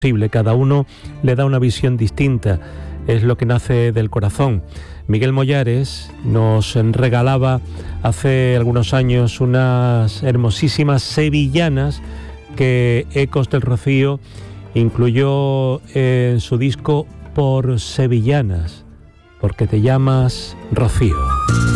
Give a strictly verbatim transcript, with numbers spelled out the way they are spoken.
Cada uno le da una visión distinta, es lo que nace del corazón. Miguel Mollares nos regalaba hace algunos años unas hermosísimas sevillanas que Ecos del Rocío incluyó en su disco Por Sevillanas, porque te llamas Rocío.